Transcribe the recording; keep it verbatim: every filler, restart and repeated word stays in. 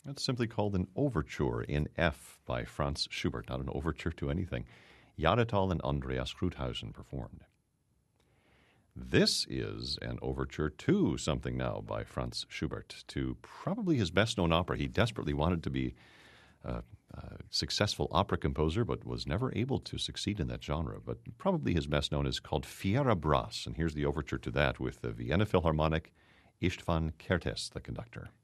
It's simply called an overture in F by Franz Schubert, not an overture to anything. Jahretal and Andreas Krauthausen performed. This is an overture to something now by Franz Schubert, to probably his best-known opera. He desperately wanted to be a, a successful opera composer, but was never able to succeed in that genre. But probably his best-known is called Fierabras, and here's the overture to that with the Vienna Philharmonic, István Kertész, the conductor.